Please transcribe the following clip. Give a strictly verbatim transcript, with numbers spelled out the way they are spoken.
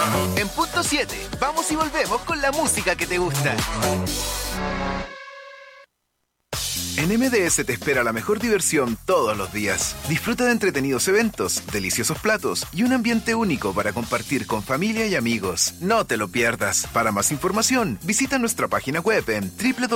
En punto siete, vamos y volvemos con la música que te gusta. En M D S te espera la mejor diversión todos los días. Disfruta de entretenidos eventos, deliciosos platos y un ambiente único para compartir con familia y amigos. No te lo pierdas. Para más información, visita nuestra página web en doble u doble u doble u punto